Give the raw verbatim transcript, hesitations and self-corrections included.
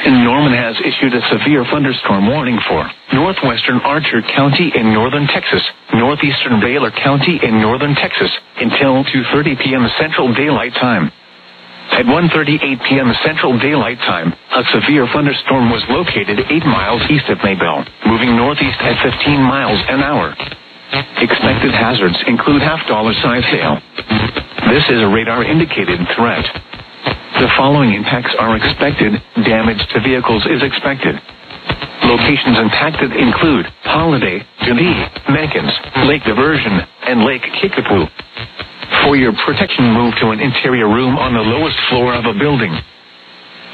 and Norman has issued a severe thunderstorm warning for northwestern Archer County in northern Texas, northeastern Baylor County in northern Texas, until two thirty p.m. Central Daylight Time. At one thirty-eight p.m. Central Daylight Time, a severe thunderstorm was located eight miles east of Maybell, moving northeast at fifteen miles an hour. Expected hazards include half-dollar size hail. This is a radar-indicated threat. The following impacts are expected. Damage to vehicles is expected. Locations impacted include Holiday, Dundee, Mankins, Lake Diversion, and Lake Kickapoo. For your protection, move to an interior room on the lowest floor of a building.